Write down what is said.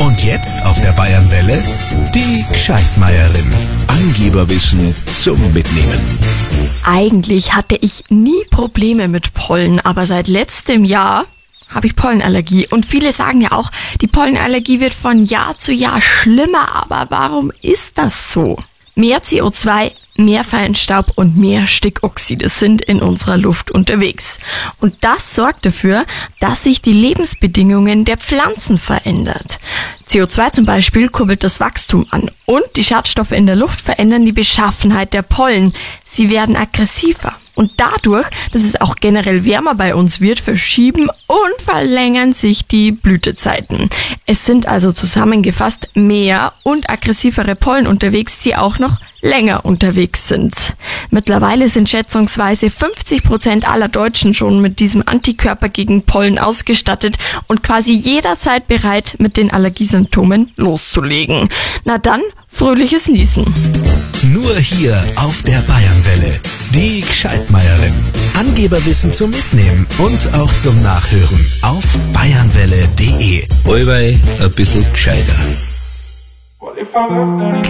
Und jetzt auf der Bayernwelle die Gscheidmeierin. Angeberwissen zum Mitnehmen. Eigentlich hatte ich nie Probleme mit Pollen, aber seit letztem Jahr habe ich Pollenallergie. Und viele sagen ja auch, die Pollenallergie wird von Jahr zu Jahr schlimmer. Aber warum ist das so? Mehr CO2, mehr Feinstaub und mehr Stickoxide sind in unserer Luft unterwegs. Und das sorgt dafür, dass sich die Lebensbedingungen der Pflanzen verändert. CO2 zum Beispiel kurbelt das Wachstum an und die Schadstoffe in der Luft verändern die Beschaffenheit der Pollen. Sie werden aggressiver. Und dadurch, dass es auch generell wärmer bei uns wird, verschieben und verlängern sich die Blütezeiten. Es sind also zusammengefasst mehr und aggressivere Pollen unterwegs, die auch noch länger unterwegs sind. Mittlerweile sind schätzungsweise 50% aller Deutschen schon mit diesem Antikörper gegen Pollen ausgestattet und quasi jederzeit bereit, mit den Allergiesymptomen loszulegen. Na dann, fröhliches Niesen. Nur hier auf der Bayernwelle. Die Gscheidmeierin. Angeberwissen zum Mitnehmen und auch zum Nachhören auf bayernwelle.de. Allweil ein bisschen gescheiter.